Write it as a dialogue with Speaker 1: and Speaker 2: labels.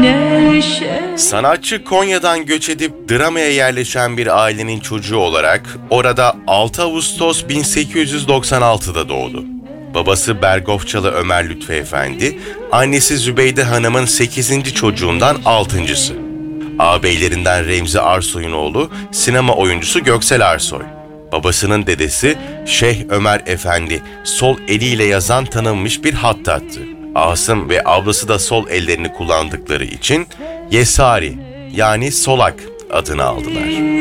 Speaker 1: neşe.
Speaker 2: Sanatçı Konya'dan göç edip Drama'ya yerleşen bir ailenin çocuğu olarak orada 6 Ağustos 1896'da doğdu. Babası Bergofçalı Ömer Lütfü Efendi, annesi Zübeyde Hanım'ın 8. çocuğundan 6.'sı. Ağabeylerinden Remzi Arsoy'un oğlu sinema oyuncusu Göksel Arsoy. Babasının dedesi Şeyh Ömer Efendi sol eliyle yazan tanınmış bir hattattı. Asım ve ablası da sol ellerini kullandıkları için Yesari yani Solak adını aldılar.